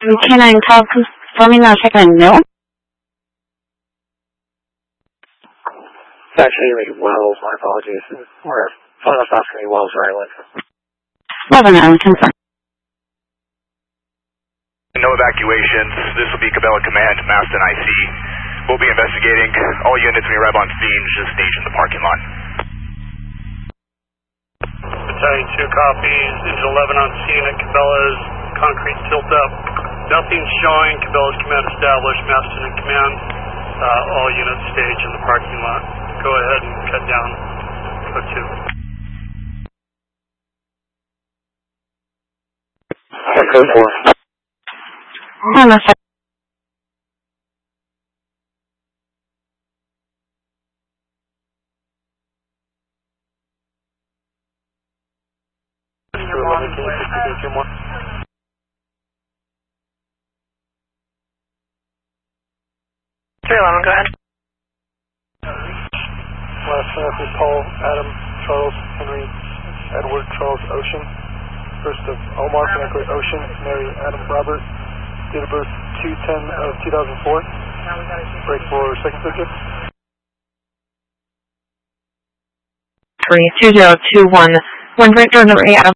Canine call confirming our second no. It's actually Wells, my apologies. We're phone us asking me Wells Island. 11 Island, confirm. No evacuations. This will be Cabela Command, Maston IC. We'll be investigating. All units when you arrive on scene, just station the parking lot. Battalion 2 copies. Engine 11 on scene at Cabela's. Concrete tilt up. Nothing's showing. Cabela's command established. Maston in command. All units stage in the parking lot. Go ahead and cut down. Go 2. Code 4. Hello, sir. Go ahead. Last Matthew, Paul, Adam, Charles, Henry, Edward, Charles, Ocean. First of Omar, Connecticut, Ocean, Mary, Adam, Robert. Date of birth 2/10/2004. Break for second subject. 32021. One right door number 8, Adam.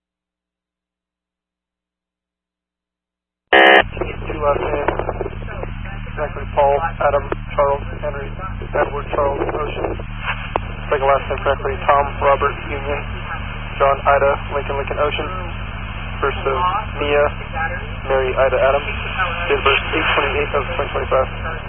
Two last names. Connecticut, Paul, Adam, Charles, Henry, Edward, Charles, Ocean. Second last name correctly, Tom, Robert, Union, John, Ida, Lincoln, Lincoln, Ocean. First of Mia, Mary, Ida, Adam. Date of birth 8/28/2025.